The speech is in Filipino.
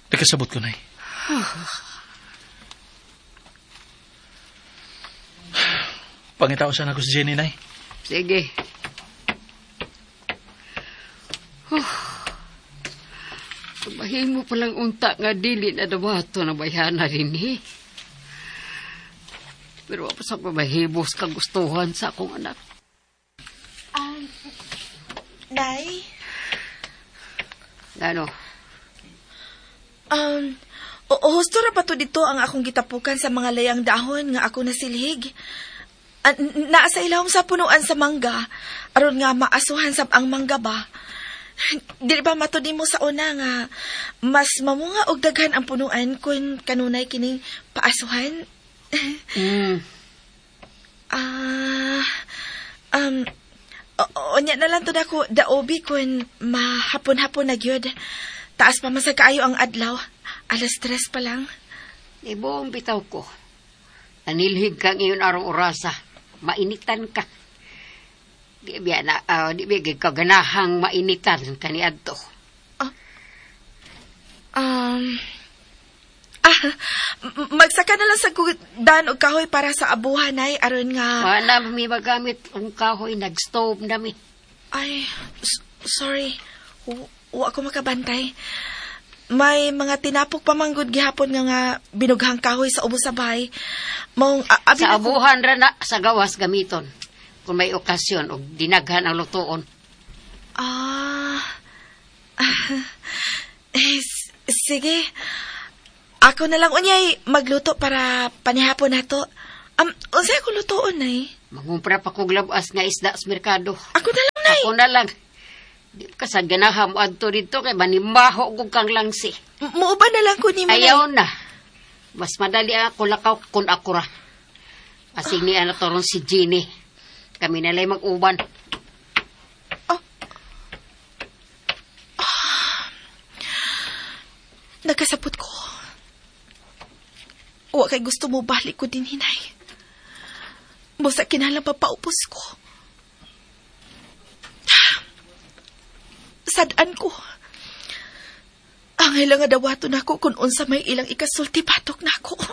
Nakasabot ko, Nay. Pangitaosan ako si Jenny, Nay. Sige. Mahimo palang unta nga dili na dawato na bayana rin eh. Pero apa sa pamahibos kagustuhan sa akong anak. Nay? Ano? Husto ra pa to dito ang akong gitapukan sa mga layang dahon nga ako nasilhig. Naa sa ilawom sa punuan sa mangga, aron nga maasuhan sab ang mangga ba. Dili ba matudi mo sa una nga mas mamunga og daghan ang punuan kung kanunay kining paasuhan? Onya na lang to dako daobi kung mahapon-hapon na gyud. Taas pa masag kaayo ang adlaw. 3:00 pa lang. Ibong bitaw ko. Nanilhig kang iyon arong orasa. Mainitan ka. Di bigay ka ganahang mainitan kaniadto. Magsaka na lang sa dan og kahoy para sa abuhan ay aron nga. Wala mi magamit ang kahoy, nag-stove nami. Ay, sorry. Wa ko makabantay. May mga tinapok pamanggod gihapon nga binughang kahoy sa ubos sa bahay. Sa abuhan ra na sa gawas gamiton. Kung may okasyon o dinaghan ang lutoon. Sige. Ako na lang unyay magluto para panihapon nato. Unsay ko lutoon, Nay? Mangumpra pa kog labas nga isda sa merkado. Ako na lang, Nay. Ako na lang. Di ka sa ganaham adto dito kay manimaho kog kang langsi. Muuban na lang ko ni Manay. Ayaw na. Mas madali ako lakaw kun ako ra. Asig ni ana toron si Jenny. Kami na lang mag-uban. Nagkasabot ko. Wa kay gusto mo balik ko din, Hinay. Busa kinalang papaupos ko. Sadaan ko. Ang ilang adawato na ko kung unsa may ilang ikasulti patok na ko.